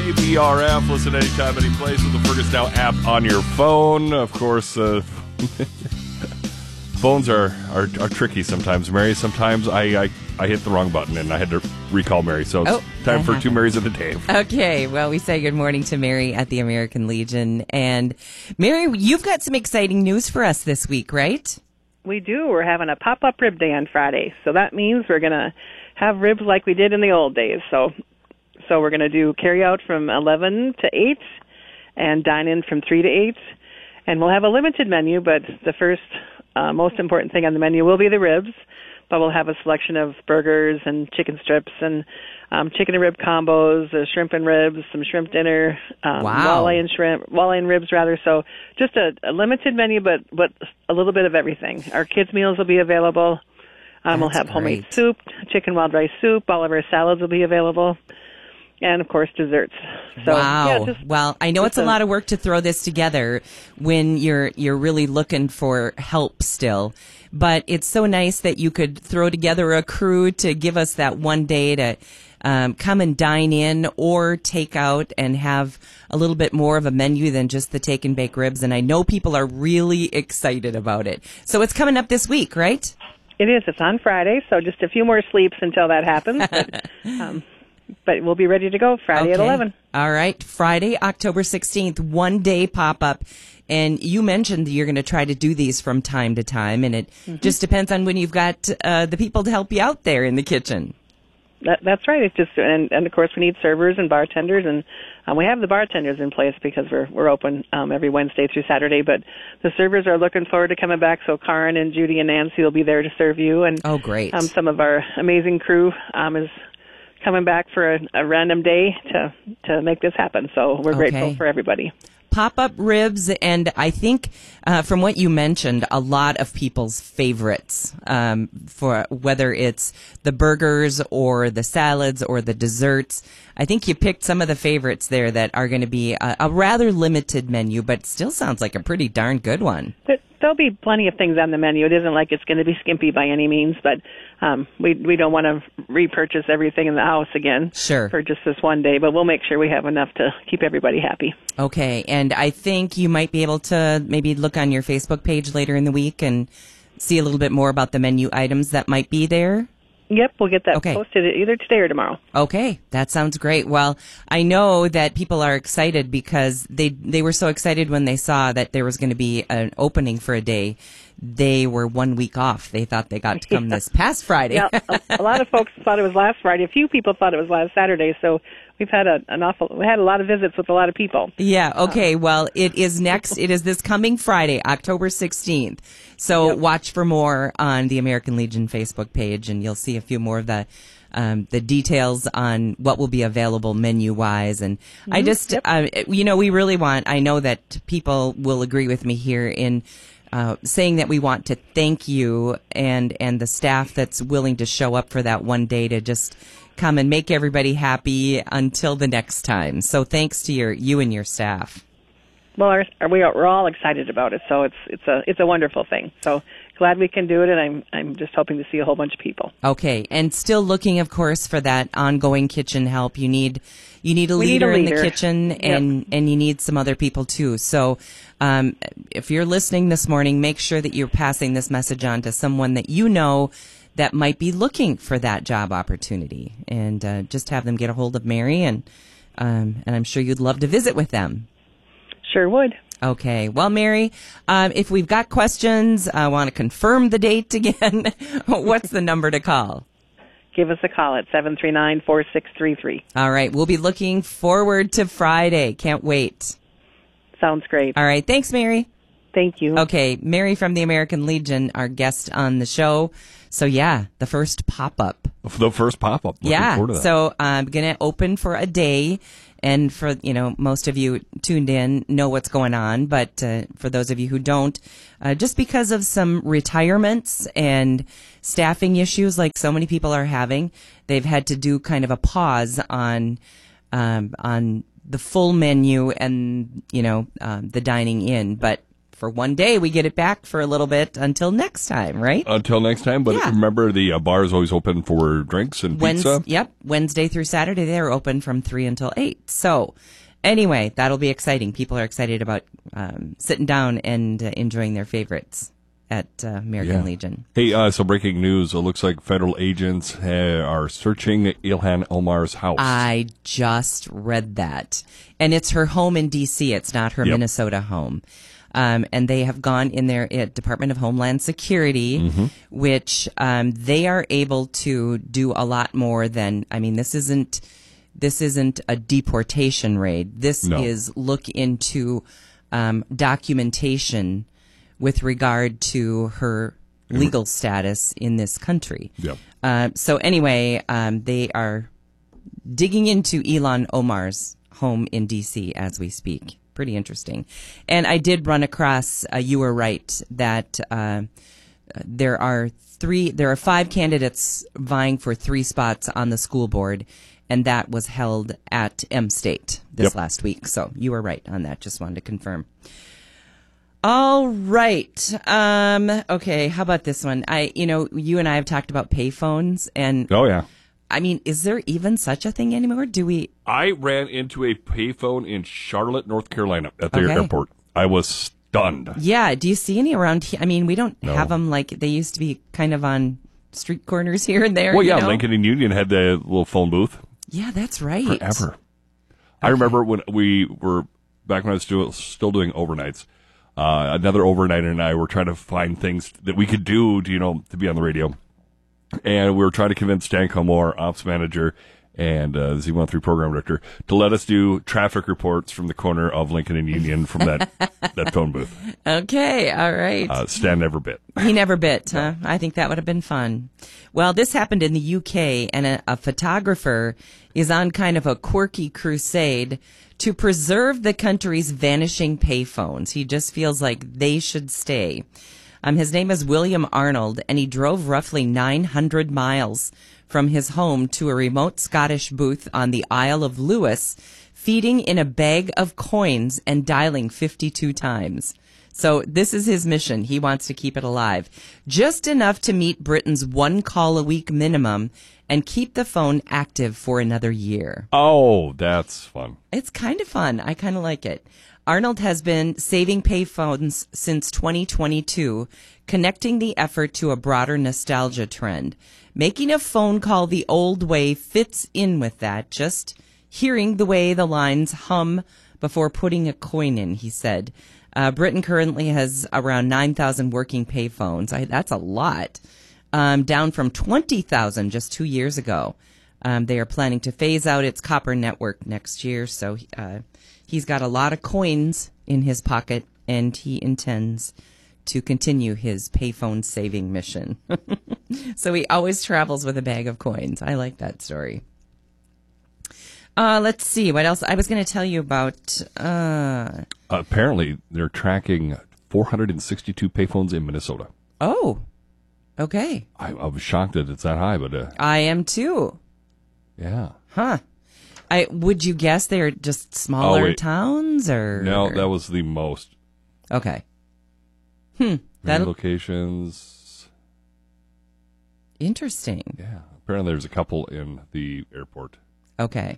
KBRF, listen anytime, any place with the Fergus Now app on your phone. Of course, phones are tricky sometimes, Mary. Sometimes I hit the wrong button and I had to recall Mary. So it's time for two Marys of the day. Okay, well, we say good morning to Mary at the American Legion. And Mary, you've got some exciting news for us this week, right? We do. We're having a pop-up rib day on Friday. So that means we're going to have ribs like we did in the old days. So we're going to do carry-out from 11 to 8 and dine-in from 3 to 8. And we'll have a limited menu, but the first most important thing on the menu will be the ribs. But we'll have a selection of burgers and chicken strips and chicken and rib combos, shrimp and ribs, some shrimp dinner, walleye and ribs rather. So just a limited menu, but a little bit of everything. Our kids' meals will be available. We'll have homemade soup, chicken wild rice soup. All of our salads will be available. And, of course, desserts. So, wow. Yeah, well, I know it's a lot of work to throw this together when you're really looking for help still. But it's so nice that you could throw together a crew to give us that one day to come and dine in or take out and have a little bit more of a menu than just the take and bake ribs. And I know people are really excited about it. So it's coming up this week, right? It is. It's on Friday, so just a few more sleeps until that happens. But we'll be ready to go Friday at 11. All right. Friday, October 16th, one-day pop-up. And you mentioned you're going to try to do these from time to time, and it just depends on when you've got the people to help you out there in the kitchen. That's right. It's just, and of course, we need servers and bartenders, and we have the bartenders in place because we're open every Wednesday through Saturday. But the servers are looking forward to coming back. So Karen and Judy and Nancy will be there to serve you, and great. Some of our amazing crew is coming back for a random day to make this happen. So we're grateful for everybody. Pop-up ribs, and I think from what you mentioned, a lot of people's favorites for whether it's the burgers or the salads or the desserts. I think you picked some of the favorites there that are going to be a rather limited menu, but still sounds like a pretty darn good one. There'll be plenty of things on the menu. It isn't like it's going to be skimpy by any means, but we don't want to repurchase everything in the house again for just this one day, but we'll make sure we have enough to keep everybody happy. Okay, and I think you might be able to maybe look on your Facebook page later in the week and see a little bit more about the menu items that might be there. Yep, we'll get that posted either today or tomorrow. Okay, that sounds great. Well, I know that people are excited because they were so excited when they saw that there was going to be an opening for a day. They were 1 week off. They thought they got to come this past Friday. Yeah, a lot of folks thought it was last Friday. A few people thought it was last Saturday. So we've had we had a lot of visits with a lot of people. Yeah. Okay. Well, it is next. It is this coming Friday, October 16th. So watch for more on the American Legion Facebook page, and you'll see a few more of the details on what will be available menu-wise. And I just, we really want, I know that people will agree with me here in saying that we want to thank you and the staff that's willing to show up for that one day to just come and make everybody happy until the next time. So thanks to you and your staff. Well, we're all excited about it, so it's a wonderful thing. So glad we can do it, and I'm just hoping to see a whole bunch of people. Okay, and still looking, of course, for that ongoing kitchen help. You need a leader in the kitchen, and you need some other people too. So if you're listening this morning, make sure that you're passing this message on to someone that you know that might be looking for that job opportunity, and just have them get a hold of Mary, and I'm sure you'd love to visit with them. Sure would. Okay. Well, Mary, if we've got questions, I want to confirm the date again. What's the number to call? Give us a call at 739-4633. All right. We'll be looking forward to Friday. Can't wait. Sounds great. All right. Thanks, Mary. Thank you. Okay. Mary from the American Legion, our guest on the show. So, yeah, the first pop-up. The first pop-up. Looking forward to that. So I'm going to open for a day. And for, most of you tuned in know what's going on. But for those of you who don't, just because of some retirements and staffing issues like so many people are having, they've had to do kind of a pause on the full menu and, the dining in. But for one day, we get it back for a little bit until next time, right? Until next time. But remember, the bar is always open for drinks and pizza. Yep. Wednesday through Saturday, they're open from 3 until 8. So anyway, that'll be exciting. People are excited about sitting down and enjoying their favorites at American Legion. Hey, so breaking news. It looks like federal agents are searching Ilhan Omar's house. I just read that. And it's her home in D.C. It's not her Minnesota home. And they have gone in their Department of Homeland Security, which they are able to do a lot more than, I mean, this isn't a deportation raid. This is look into documentation with regard to her legal status in this country. Yep. So anyway, they are digging into Ilhan Omar's home in D.C. as we speak. Pretty interesting. And I did run across, you were right, that there are 5 candidates vying for 3 spots on the school board, and that was held at M State this last week. So you were right on that. Just wanted to confirm. All right. Okay. How about this one? You and I have talked about payphones, and I mean, is there even such a thing anymore? I ran into a payphone in Charlotte, North Carolina, at their airport. I was stunned. Yeah. Do you see any around here? I mean, we don't have them like they used to be, kind of on street corners here and there. Well, yeah, Lincoln and Union had the little phone booth. Yeah, that's right. Forever. Okay. I remember when we were back when I was still doing overnights. Another overnighter and I were trying to find things that we could do to be on the radio. And we were trying to convince Dan Comore, ops manager, and the Z103 program director, to let us do traffic reports from the corner of Lincoln and Union from that phone booth. Okay, all right. Stan never bit. He never bit, huh? I think that would have been fun. Well, this happened in the UK, and a photographer is on kind of a quirky crusade to preserve the country's vanishing payphones. He just feels like they should stay. His name is William Arnold, and he drove roughly 900 miles from his home to a remote Scottish booth on the Isle of Lewis, feeding in a bag of coins and dialing 52 times. So this is his mission. He wants to keep it alive. Just enough to meet Britain's 1 call a week minimum and keep the phone active for another year. Oh, that's fun. It's kind of fun. I kind of like it. Arnold has been saving payphones since 2022, connecting the effort to a broader nostalgia trend. Making a phone call the old way fits in with that, just hearing the way the lines hum before putting a coin in, he said. Britain currently has around 9,000 working payphones. That's a lot. Down from 20,000 just 2 years ago. They are planning to phase out its copper network next year, so he's got a lot of coins in his pocket, and he intends to continue his payphone saving mission. So he always travels with a bag of coins. I like that story. Let's see. What else? I was going to tell you about... Apparently, they're tracking 462 payphones in Minnesota. Oh, okay. I was shocked that it's that high, but... I am too. Yeah. Huh. Would you guess they're just smaller towns, or... No, that was the most. Okay. Many locations. Interesting. Yeah. Apparently there's a couple in the airport. Okay.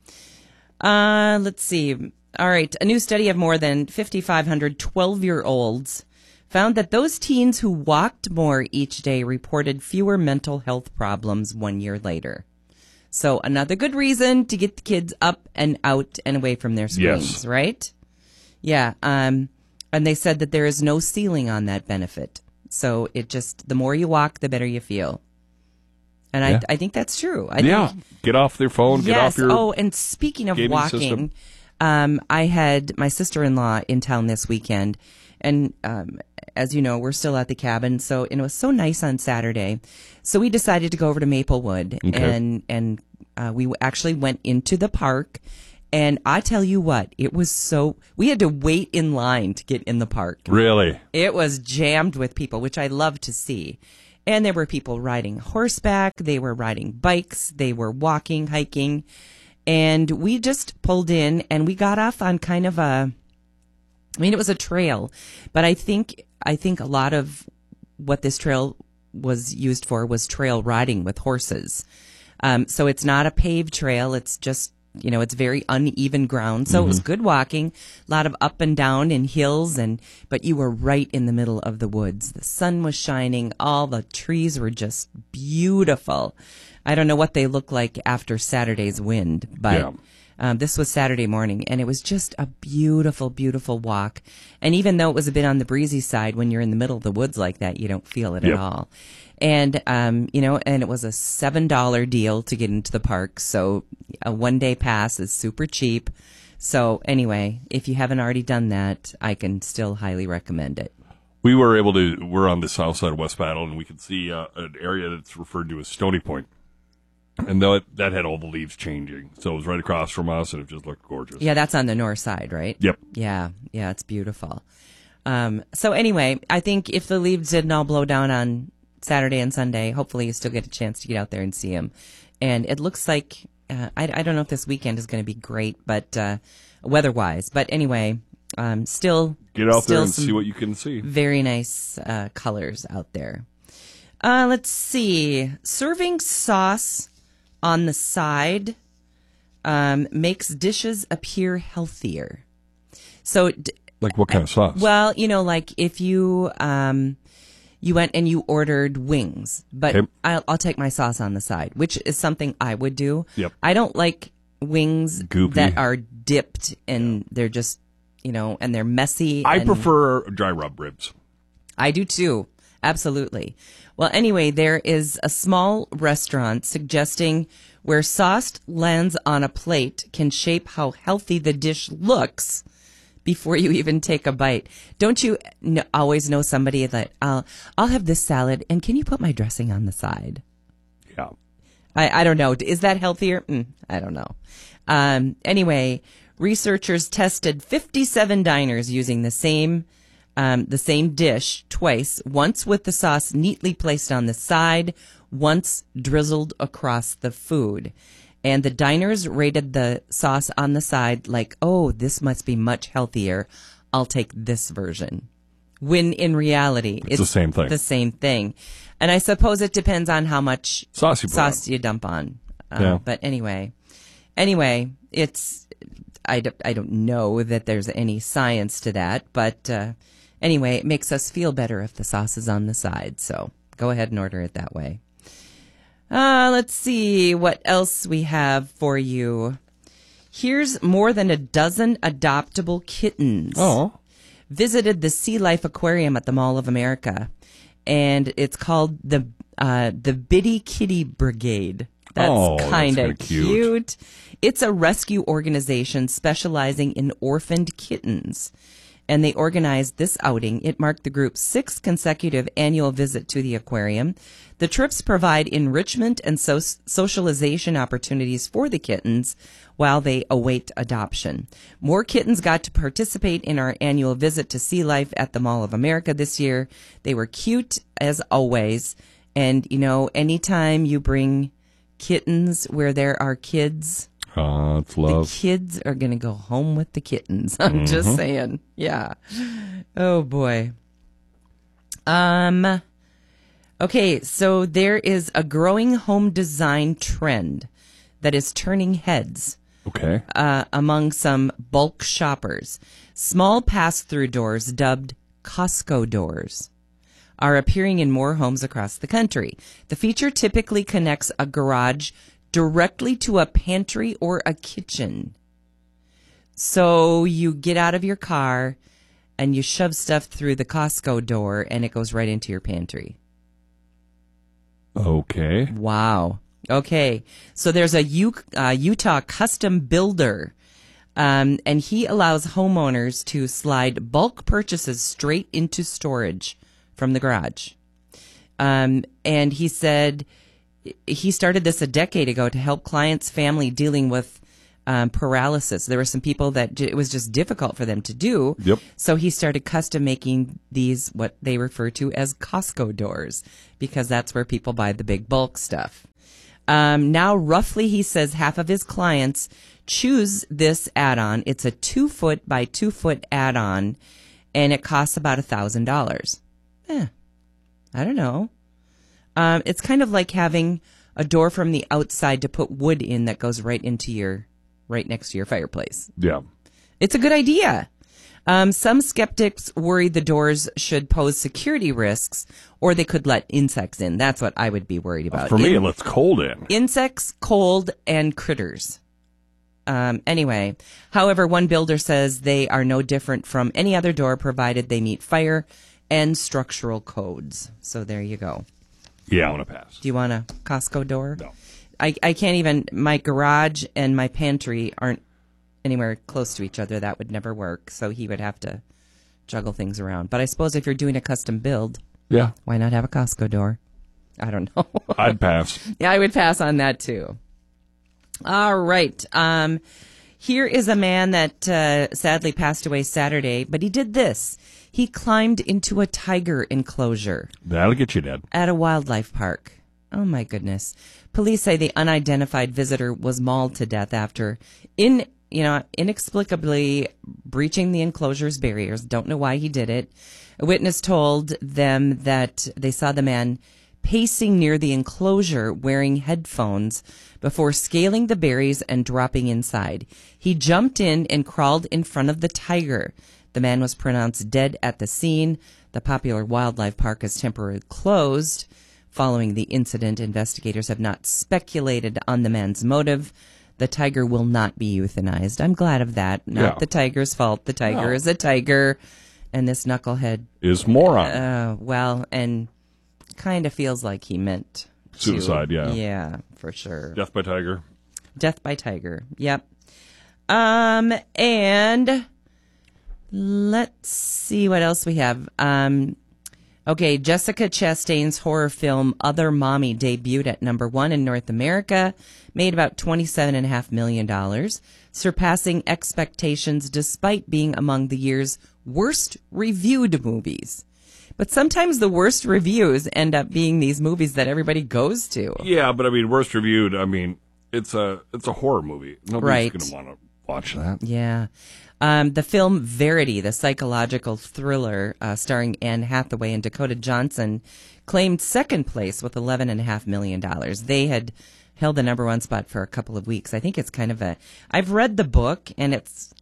Let's see. All right. A new study of more than 5,500 12-year-olds found that those teens who walked more each day reported fewer mental health problems 1 year later. So another good reason to get the kids up and out and away from their screens, right? Yeah. And they said that there is no ceiling on that benefit. So the more you walk, the better you feel. And I think that's true. I think, get off their phone, get off your Oh, and speaking of walking, I had my sister-in-law in town this weekend. And as you know, we're still at the cabin. So it was so nice on Saturday. So we decided to go over to Maplewood. Okay. And we actually went into the park. And I tell you what, we had to wait in line to get in the park. Really? It was jammed with people, which I love to see. And there were people riding horseback. They were riding bikes. They were walking, hiking. And we just pulled in and we got off on kind of mean, it was a trail, but I think a lot of what this trail was used for was trail riding with horses. So it's not a paved trail. It's just, it's very uneven ground. So it was good walking, a lot of up and down and hills, but you were right in the middle of the woods. The sun was shining. All the trees were just beautiful. I don't know what they look like after Saturday's wind, but this was Saturday morning, and it was just a beautiful, beautiful walk. And even though it was a bit on the breezy side, when you're in the middle of the woods like that, you don't feel it at all. And, and it was a $7 deal to get into the park. So a 1-day pass is super cheap. So anyway, if you haven't already done that, I can still highly recommend it. We're on the south side of West Battle, and we could see an area that's referred to as Stony Point. And that had all the leaves changing. So it was right across from us, and it just looked gorgeous. Yeah, that's on the north side, right? Yep. Yeah, it's beautiful. So anyway, I think if the leaves didn't all blow down on Saturday and Sunday, hopefully you still get a chance to get out there and see them. And it looks like, I don't know if this weekend is going to be great, but weather-wise. But anyway, still get out there and see what you can see. Very nice colors out there. Let's see. Serving sauce on the side makes dishes appear healthier. So, like what kind of sauce? Well, like if you you went and you ordered wings, but I'll take my sauce on the side, which is something I would do. Yep. I don't like wings Goopy. that are dipped and they're just, and they're messy. I prefer dry rub ribs. I do too. Absolutely. Well, anyway, there is a small restaurant suggesting where sauce lands on a plate can shape how healthy the dish looks before you even take a bite. Don't you always know somebody that I'll have this salad and can you put my dressing on the side? Yeah. I don't know. Is that healthier? I don't know. Anyway, researchers tested 57 diners using the same dish twice, once with the sauce neatly placed on the side, once drizzled across the food. And the diners rated the sauce on the side like, oh, this must be much healthier. I'll take this version. When in reality, it's the same thing. The same thing. And I suppose it depends on how much sauce you dump on. But anyway, it's I don't know that there's any science to that, but anyway, it makes us feel better if the sauce is on the side. So go ahead and order it that way. Let's see what else we have for you. Here's more than a dozen adoptable kittens. Oh. Visited the Sea Life Aquarium at the Mall of America, and it's called the Bitty Kitty Brigade. That's kind of cute. It's a rescue organization specializing in orphaned kittens. And they organized this outing. It marked the group's 6th consecutive annual visit to the aquarium. The trips provide enrichment and socialization opportunities for the kittens while they await adoption. More kittens got to participate in our annual visit to Sea Life at the Mall of America this year. They were cute as always. And, anytime you bring kittens where there are kids, it's love. the kids are going to go home with the kittens. I'm just saying. Yeah. Oh, boy. Okay, so there is a growing home design trend that is turning heads. Okay. Among some bulk shoppers. Small pass-through doors dubbed Costco doors are appearing in more homes across the country. The feature typically connects a garage directly to a pantry or a kitchen. So you get out of your car and you shove stuff through the Costco door and it goes right into your pantry. Okay. Wow. Okay. So there's a Utah custom builder, and he allows homeowners to slide bulk purchases straight into storage from the garage. And he said he started this a decade ago to help clients' family dealing with paralysis. There were some people that it was just difficult for them to do. Yep. So he started custom making these, what they refer to as Costco doors, because that's where people buy the big bulk stuff. Now, roughly, he says half of his clients choose this add-on. It's a 2-foot by 2-foot add-on, and it costs about $1,000. I don't know. It's kind of like having a door from the outside to put wood in that goes right next to your fireplace. Yeah. It's a good idea. Some skeptics worry the doors should pose security risks, or they could let insects in. That's what I would be worried about. For me, it lets cold in. Insects, cold, and critters. Anyway, however, one builder says they are no different from any other door, provided they meet fire and structural codes. So there you go. Yeah, I want to pass. Do you want a Costco door? No. I can't even, my garage and my pantry aren't anywhere close to each other. That would never work. So he would have to juggle things around. But I suppose if you're doing a custom build, Yeah. why not have a Costco door? I don't know. I'd pass. Yeah, I would pass on that too. All right. Here is a man that sadly passed away Saturday, but he did this. He climbed into a tiger enclosure That'll get you dead. at a wildlife park. Oh, my goodness. Police say the unidentified visitor was mauled to death after inexplicably breaching the enclosure's barriers. Don't know why he did it. A witness told them that they saw the man pacing near the enclosure wearing headphones before scaling the barriers and dropping inside. He jumped in and crawled in front of the tiger. The man was pronounced dead at the scene. The popular wildlife park is temporarily closed. Following the incident, investigators have not speculated on the man's motive. The tiger will not be euthanized. I'm glad of that. Not the tiger's fault. The tiger is a tiger. And this knucklehead Is moron. well, and kind of feels like he meant Suicide, to. yeah. Yeah, for sure. Death by tiger. Death by tiger. Yep. And let's see what else we have. Okay, Jessica Chastain's horror film Other Mommy debuted at #1 in North America, made about $27.5 million, surpassing expectations despite being among the year's worst reviewed movies. But sometimes the worst reviews end up being these movies that everybody goes to. Yeah, but I mean, worst reviewed. I mean, it's a horror movie. Nobody's Right. going to want to watch that. Yeah. The film Verity, the psychological thriller starring Anne Hathaway and Dakota Johnson, claimed second place with $11.5 million. They had held the #1 spot for a couple of weeks. I think it's kind of I've read the book, and it's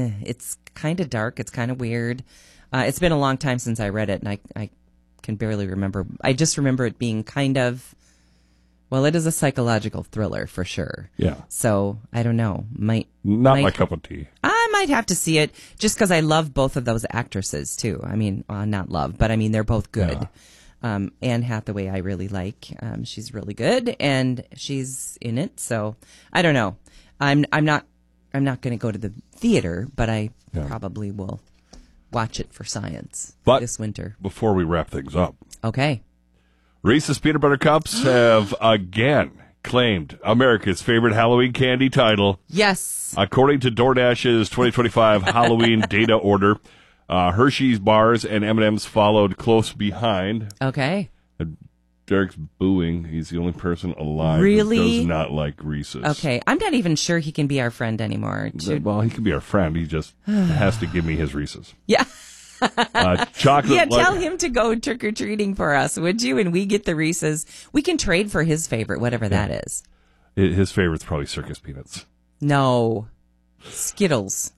kind of dark. It's kind of weird. It's been a long time since I read it, and I can barely remember. I just remember it being kind of, well, it is a psychological thriller for sure. Yeah. So, I don't know. Not my cup of tea. I might have to see it just because I love both of those actresses, too. I mean, not love, but I mean, they're both good. Yeah. Anne Hathaway, I really like. She's really good, and she's in it. So, I don't know. I'm not going to go to the theater, but I probably will watch it for science this winter. Before we wrap things up. Okay. Reese's Peanut Butter Cups have again claimed America's favorite Halloween candy title. Yes. According to DoorDash's 2025 Halloween data order, Hershey's bars and M&M's followed close behind. Okay. Derek's booing. He's the only person alive Really? who does not like Reese's. Okay. I'm not even sure he can be our friend anymore. Well, he can be our friend. He just has to give me his Reese's. Yeah. Chocolate. Yeah, tell him to go trick-or-treating for us, would you? And we get the Reese's. We can trade for his favorite, whatever that is. His favorite's probably Circus Peanuts. No. Skittles.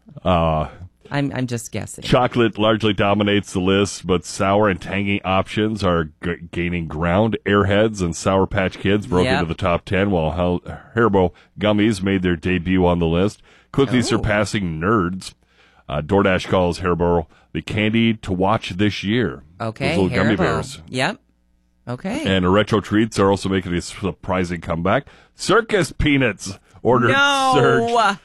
I'm just guessing. Chocolate largely dominates the list, but sour and tangy options are gaining ground. Airheads and Sour Patch Kids broke into the top 10, while Haribo gummies made their debut on the list, quickly surpassing Nerds. DoorDash calls Haribo the candy to watch this year. Okay, those little gummy Haribo. bears. Yep. Okay. And retro treats are also making a surprising comeback. Circus Peanuts ordered surged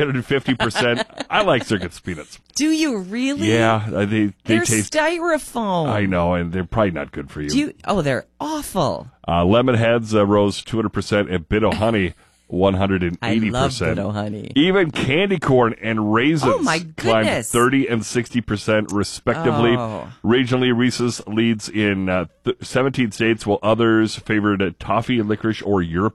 350%. I like Circus Peanuts. Do you really? Yeah, they They're taste styrofoam. I know, and they're probably not good for you. They're awful. Lemon Heads rose 200%, and Bit O' Honey 180%. I love Bit O' Honey. Even candy corn and raisins climbed goodness. 30 and 60% respectively. Oh. Regionally, Reese's leads in 17 states, while others favored toffee, licorice, or Europe